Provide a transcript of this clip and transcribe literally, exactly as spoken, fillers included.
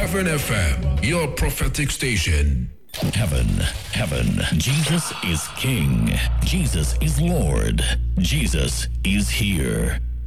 Heaven F M, your prophetic station. Heaven, heaven. Jesus is King. Jesus is Lord. Jesus is here.